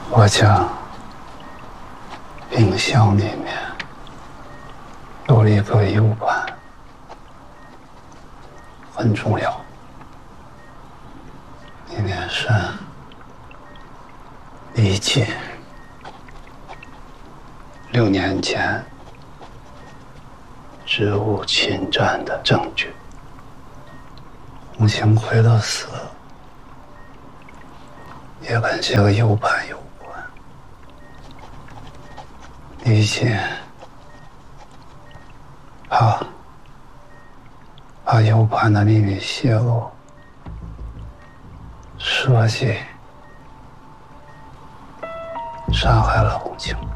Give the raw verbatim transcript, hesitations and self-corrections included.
我家冰箱里面有了一个 U 盘，很重要。里面是李锦六年前职务侵占的证据。洪庆奎的死也跟这个 U 盘有关。李锦怕把 U 盘的秘密泄露，设计杀害了洪庆